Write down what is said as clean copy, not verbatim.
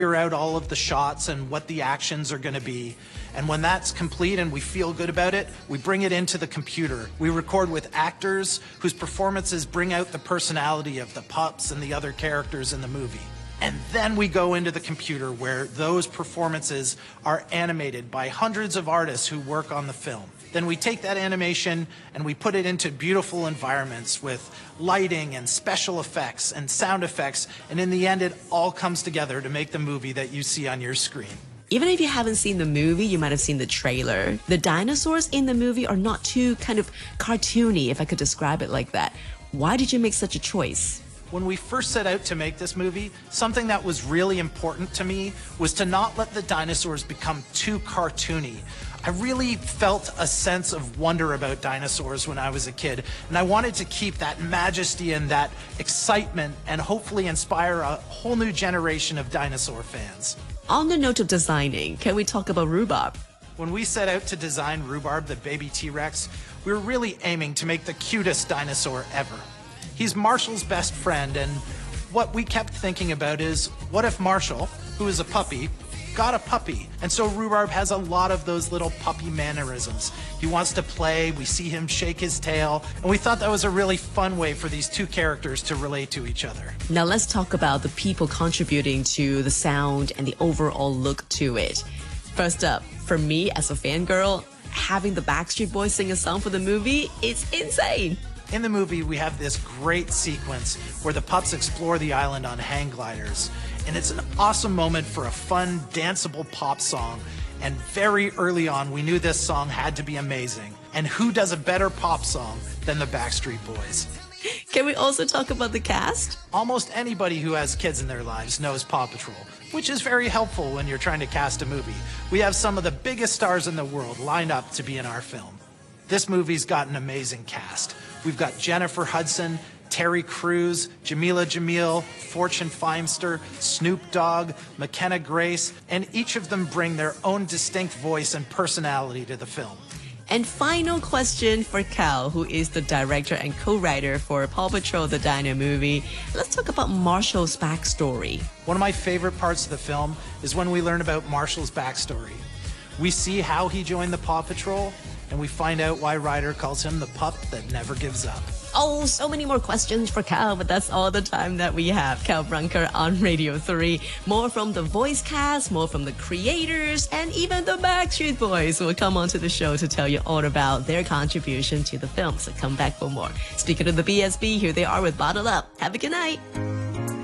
figure out all of the shots and what the actions are going to be. And when that's complete and we feel good about it, we bring it into the computer. We record with actors whose performances bring out the personality of the pups and the other characters in the movie. And then we go into the computer where those performances are animated by hundreds of artists who work on the film. Then we take that animation and we put it into beautiful environments with lighting and special effects and sound effects. And in the end, it all comes together to make the movie that you see on your screen. Even if you haven't seen the movie, you might have seen the trailer. The dinosaurs in the movie are not too kind of cartoony, if I could describe it like that. Why did you make such a choice? When we first set out to make this movie, something that was really important to me was to not let the dinosaurs become too cartoony. I really felt a sense of wonder about dinosaurs when I was a kid, and I wanted to keep that majesty and that excitement and hopefully inspire a whole new generation of dinosaur fans. On the note of designing, can we talk about Rhubarb? When we set out to design Rhubarb, the baby T-Rex, we were really aiming to make the cutest dinosaur ever. He's Marshall's best friend, and what we kept thinking about is, what if Marshall, who is a puppy, got a puppy? And so Rhubarb has a lot of those little puppy mannerisms. He wants to play, we see him shake his tail, and we thought that was a really fun way for these two characters to relate to each other. Now let's talk about the people contributing to the sound and the overall look to it. First up, for me as a fangirl, having the Backstreet Boys sing a song for the movie is insane. In the movie, we have this great sequence where the pups explore the island on hang gliders. And it's an awesome moment for a fun, danceable pop song. And very early on, we knew this song had to be amazing. And who does a better pop song than the Backstreet Boys? Can we also talk about the cast? Almost anybody who has kids in their lives knows Paw Patrol, which is very helpful when you're trying to cast a movie. We have some of the biggest stars in the world lined up to be in our film. This movie's got an amazing cast. We've got Jennifer Hudson, Terry Crews, Jamila Jamil, Fortune Feimster, Snoop Dogg, McKenna Grace, and each of them bring their own distinct voice and personality to the film. And final question for Cal, who is the director and co-writer for Paw Patrol the Dino movie. Let's talk about Marshall's backstory. One of my favorite parts of the film is when we learn about Marshall's backstory. We see how he joined the Paw Patrol, and we find out why Ryder calls him the pup that never gives up. Oh, so many more questions for Cal, but that's all the time that we have. Cal Brunker on Radio 3. More from the voice cast, more from the creators, and even the Backstreet Boys will come onto the show to tell you all about their contribution to the film. So come back for more. Speaking of the BSB, here they are with Bottle Up. Have a good night.